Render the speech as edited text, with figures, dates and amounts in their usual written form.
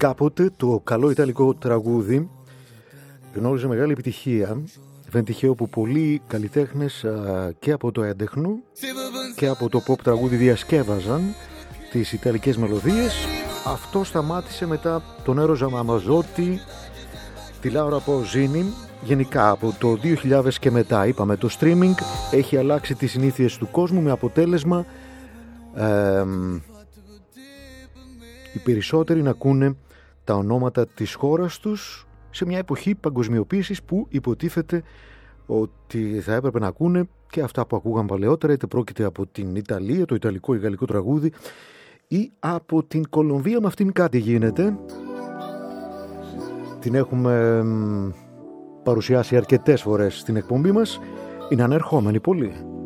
Κάποτε το καλό ιταλικό τραγούδι γνώριζε μεγάλη επιτυχία. Δεν είναι τυχαίο που πολλοί καλλιτέχνες και από το έντεχνο και από το pop τραγούδι διασκεύαζαν τις ιταλικές μελωδίες. Αυτό σταμάτησε μετά τον Έρωζα Μαμαζότη, τη Λάουρα Παουζίνη. Γενικά από το 2000 και μετά, είπαμε, το streaming έχει αλλάξει τις συνήθειες του κόσμου, με αποτέλεσμα οι περισσότεροι να ακούνε τα ονόματα της χώρας τους σε μια εποχή παγκοσμιοποίησης που υποτίθεται ότι θα έπρεπε να ακούνε και αυτά που ακούγαν παλαιότερα, είτε πρόκειται από την Ιταλία, το ιταλικό ή γαλλικό τραγούδι, ή από την Κολομβία. Με αυτήν κάτι γίνεται. Την έχουμε παρουσιάσει αρκετές φορές στην εκπομπή μας. Είναι ανερχόμενη πολύ.